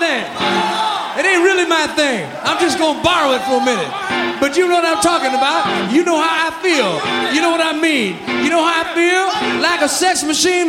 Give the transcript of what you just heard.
thing. It ain't really my thing. I'm just gonna borrow it for a minute. But you know what I'm talking about. You know how I feel. You know what I mean. You know how I feel? Like a sex machine